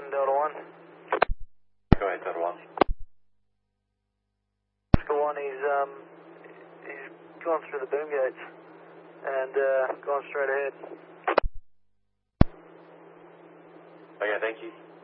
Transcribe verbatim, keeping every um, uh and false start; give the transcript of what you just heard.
Delta One. Go ahead, Delta One. Delta One, he's um, he's going through the boom gates and uh, going straight ahead. Okay, thank you.